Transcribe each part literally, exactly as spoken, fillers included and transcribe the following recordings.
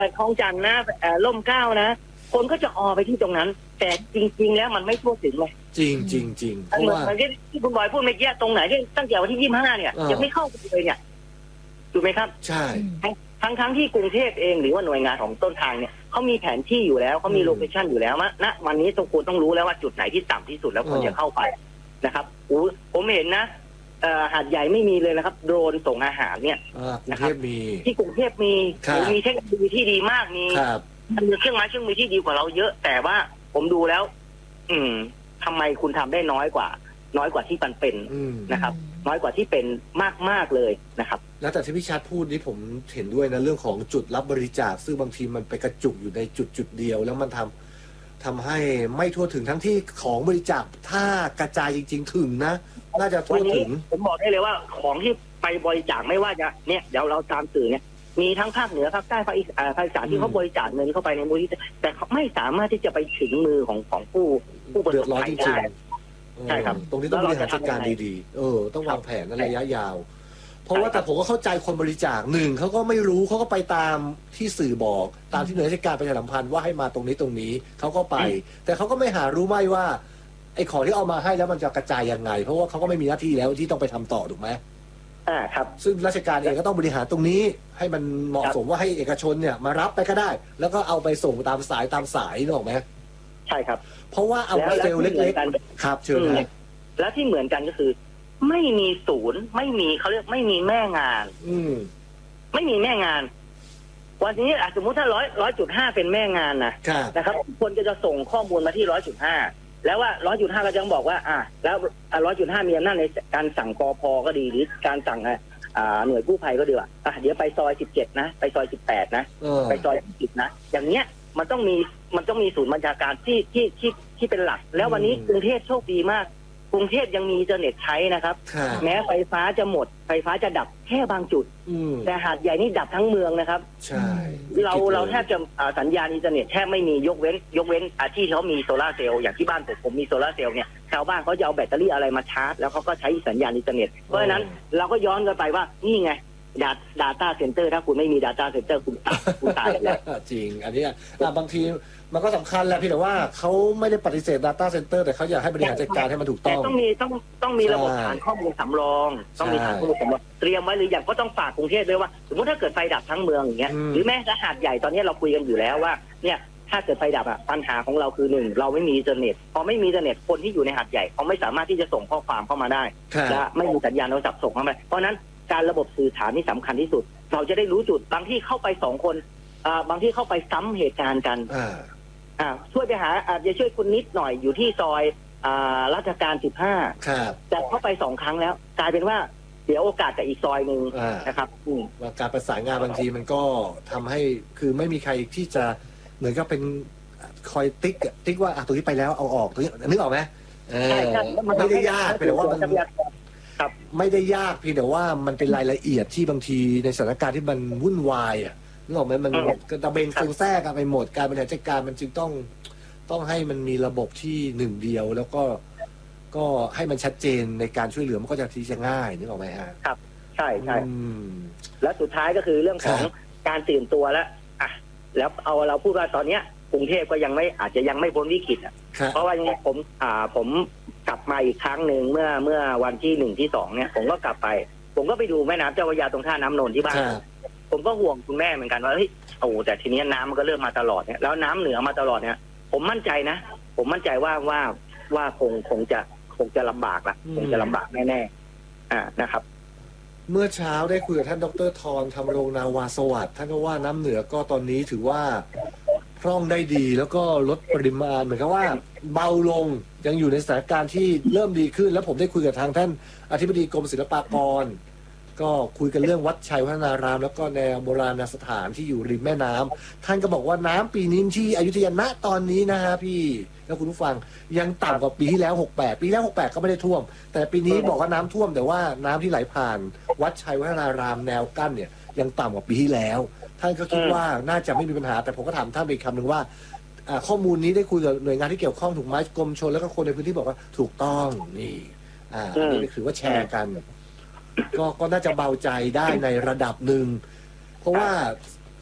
คลองจันทน์นะร่มเกล้านะคนก็จะออไปที่ตรงนั้นแต่จริงๆแล้วมันไม่ทั่วถึงเลยจริงจริงจริงเพราะว่าที่คุณบอยพูดเมื่อกี้ตรงไหนที่ตั้งแต่วันที่ยี่สิบห้าเนี่ยยังไม่เข้าไปเลยเนี่ยถูกไหมครับใช่ทั้งทั้งที่กรุงเทพเองหรือว่าหน่วยงานของต้นทางเนี่ยเขามีแผนที่อยู่แล้วเขามีโลเคชั่นอยู่แล้วณวันนี้ต้องควรต้องรู้แล้วว่าจุดไหนที่ต่ำที่สุดแล้วควรจะเข้าไปนะครับโอ้ผมเห็นนะหาดใหญ่ไม่มีเลยนะครับโดรนส่งอาหารเนี่ยนะครับที่กรุงเทพมีมีเทคโนโลยีที่ดีมากมีมีเครื่องไม้เครื่องมือที่ดีกว่าเราเยอะแต่ว่าผมดูแล้ว อืมทำไมคุณทำได้น้อยกว่า น้อยกว่าที่มันเป็นนะครับน้อยกว่าที่เป็นมากมากเลยนะครับแล้วแต่ที่พี่ชัดพูดนี้ผมเห็นด้วยนะเรื่องของจุดรับบริจาคซึ่งบางทีมันไปกระจุกอยู่ในจุดจุดเดียวแล้วมันทำทำให้ไม่ทั่วถึงทั้งที่ของบริจาคถ้ากระจายจริงๆถึงนะน่าจะทั่วถึงผมบอกได้เลยว่าของที่ไปบริจาคไม่ว่าจะเนี่ยเดี๋ยวเราตามสื่อเนี่ยมีทั้งภาคเหนือภาคใต้ภาคอีสานที่เขาบริจาคเงินเข้าไปในมูลนิธิแต่เขาไม่สามารถที่จะไปถึงมือของของผู้ผู้บริจาคได้ใช่ครับตรงนี้ต้องบริหารจัดการดีๆเออต้องวางแผนในระยะยาวเพราะว่าแต่ผมก็เข้าใจคนบริจาคหนึ่งเขาก็ไม่รู้เขาก็ไปตามที่สื่อบอกตามที่หน่วยราชการประชาสัมพันธ์ว่าให้มาตรงนี้ตรงนี้เขาก็ไปแต่เขาก็ไม่หารู้ไม่ว่าไอ้ของที่เอามาให้แล้วมันจะกระจายยังไงเพราะว่าเขาก็ไม่มีหน้าที่แล้วที่ต้องไปทำต่อถูกไหมอ่าครับซึ่งราชการเองก็ต้องบริหารตรงนี้ให้มันเหมาะสมว่าให้เอกชนเนี่ยมารับไปก็ได้แล้วก็เอาไปส่งตามสายตามสายนึกออกไหมใช่ครับเพราะว่าเอาเซลล์เล็กๆครับเชิญเลยแล้วที่เหมือนกันก็คือไม่มีศูนย์ไม่มีเขาเรียกไม่มีแม่งานอืมไม่มีแม่งานวันนี้สมมุติถ้าร้อยร้อยจุดห้าเป็นแม่งานนะนะครับคนจะจะส่งข้อมูลมาที่ร้อยจุดห้าแล้วว่าร้อยจุดห้าก็จะบอกว่าอ่าแล้วร้อยจุดห้ามีอำนาจในการสั่งกพก็ดีหรือการสั่งอ่าหน่วยกู้ภัยก็ดีว่าอ่ะเดี๋ยวไปซอยสิบเจ็ดนะไปซอยสิบแปดนะไปซอยสิบนะอย่างเงี้ยมันต้องมีมันต้องมีศูนย์บัญชาการที่ที่ที่ที่เป็นหลักแล้ววันนี้กรุงเทพโชคดีมากกรุงเทพยังมีอินเทอร์เน็ตใช้นะครับแม้ไฟฟ้าจะหมดไฟฟ้าจะดับแค่บางจุดแต่หาดใหญ่นี่ดับทั้งเมืองนะครับใช่เราเราแทบจะสัญญาณอินเทอร์เน็ตแทบไม่มียกเว้นยกเว้นที่เขามีโซลาร์เซลล์อย่างที่บ้านผมผมมีโซลาร์เซลล์เนี่ยชาวบ้านเขาจะเอาแบตเตอรี่อะไรมาชาร์จแล้วเขาก็ใช้สัญญาณอินเทอร์เน็ตเพราะฉะนั้นเราก็ย้อนกันไปว่านี่ไงData Center ถ้าคุณไม่มี Data Center คุณตายคุณตายแล้วจริงอันนี้บางทีมันก็สำคัญแหละพี่แต่ว่าเขาไม่ได้ปฏิเสธ Data Center แต่เขาอยากให้บริหารจัดการให้มันถูกต้องต้องมีต้องต้องมีระบบฐานข้อมูลสำรองต้องมีฐานข้อมูลสำรองเตรียมไว้หรืออย่างก็ต้องฝากกรุงเทพด้วยว่าสมมติถ้าเกิดไฟดับทั้งเมืองอย่างเงี้ยหรือแม้แต่หาดใหญ่ตอนนี้เราคุยกันอยู่แล้วว่าเนี่ยถ้าเกิดไฟดับอ่ะปัญหาของเราคือหนึ่งเราไม่มีอินเทอร์เน็ตพอไม่มีอินเทอร์เน็ตคนที่อยู่ในหาดใหญ่เขาไม่สามารถที่จะส่งข้อความเข้ามาได้และไม่มีสัญญาณโทรศัพท์ส่งเข้ามาเพราะนั้นการระบบสื่อสารนี่สำคัญที่สุดเราจะได้รู้จุดบางที่เข้าไปสองคนอ่าบางที่เข้าไปซ้ำเหตุการณ์กันอ่าช่วยไปหาอาจจะช่วยคุณนิดหน่อยอยู่ที่ซอยอ่าราชการสิบห้าแต่เข้าไปสองครั้งแล้วกลายเป็นว่าเดี๋ยวโอกาสกับอีกซอยหนึ่งนะครับว่าการประสานงานบางทีมันก็ทำให้คือไม่มีใครที่จะเหมือนกับเป็นคอยติ๊กติ๊กว่าตรงนี้ไปแล้วเอาออกตรงนี้นึกออกไหมไม่ได้ยากแต่ว่ามันไม่ได้ยากเพียงแต่ว่ามันเป็นรายละเอียดที่บางทีในสถานการณ์ที่มันวุ่นวายอ่ะนึกออกไหมมันกระเบนเซิงแทรกกันไปหมดการบริหารจัดการมันจึงต้องต้องให้มันมีระบบที่หนึ่งเดียวแล้วก็ก็ให้มันชัดเจนในการช่วยเหลือมันก็จะที่จะง่ายนึกออกไหมฮะครับใช่ใช่และสุดท้ายก็คือเรื่องของการตื่นตัวแล้วอ่ะแล้วเอาเราพูดว่าตอนเนี้ยกรุงเทพก็ยังไม่อาจจะยังไม่พ้นวิกฤตอ่ะเพราะว่าผมอ่าผมกลับมาอีกครั้งหนึ่งเมื่อเมื่อวันที่หนึ่งที่สองเนี่ยผมก็กลับไปผมก็ไปดูแม่น้ำเจ้าพระยาตรงท่าน้ำนนที่บ้านผมก็ห่วงคุณแม่เหมือนกันว่าเฮ้ยโอ้แต่ทีนี้น้ำมันก็เริ่มมาตลอดเนี่ยแล้วน้ำเหนือมาตลอดเนี่ยผมมั่นใจนะผมมั่นใจว่าว่าว่าคงคงจะคงจะลำบากละคงจะลำบากแน่ๆอ่านะครับเมื่อเช้าได้คุยกับท่านดร.ธรธรรมรงนาวาสวัสดิ์ท่านก็ว่าน้ำเหนือก็ตอนนี้ถือว่าพร่องได้ดีแล้วก็ลดปริมาณเหมือนกับว่าเบาลงยังอยู่ในสถานการณ์ที่เริ่มดีขึ้นแล้วผมได้คุยกับทางท่านอธิบดีกรมศิลปากรก็คุยกันเรื่องวัดชัยวัฒนารามแล้วก็แนวโบราณสถานที่อยู่ริมแม่น้ำท่านก็บอกว่าน้ำปีนี้ที่อยุธยาณตอนนี้นะฮะพี่แล้วคุณผู้ฟังยังต่ำกว่าปีที่แล้วหกสิบแปดปีแล้วหกสิบแปดก็ไม่ได้ท่วมแต่ปีนี้บอกว่าน้ำท่วมแต่ว่าน้ำที่ไหลผ่านวัดชัยวัฒนารามแนวกั้นเนี่ยยังต่ำกว่าปีที่แล้วท่านก็คิดว่าน่าจะไม่มีปัญหาแต่ผมก็ถามท่านไปอีกคำหนึ่งว่าข้อมูลนี้ได้คุยกับหน่วยงานที่เกี่ยวข้องถูกไหมกรมชลแล้วก็คนในพื้นที่บอกว่าถูกต้องนี่อ่าอันนี้ถือว่าแชร์กันก็ก็น่าจะเบาใจได้ในระดับหนึ่งเพราะว่า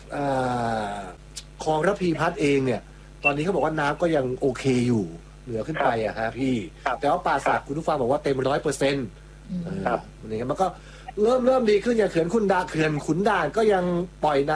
อ่าคลองระพีพัฒน์เองเนี่ยตอนนี้เขาบอกว่าน้ำก็ยังโอเคอยู่เหนือขึ้นไปอะฮะพี่ครับแต่ว่าป่าสักคุณผู้ฟังบอกว่าเต็มร้อยเปอร์เซ็นต์ครับนี่มันก็เริ่มเริ่มดีขึ้นอย่างเขื่อนขุนด่านเขื่อนขุนด่านก็ยังปล่อยน้ำ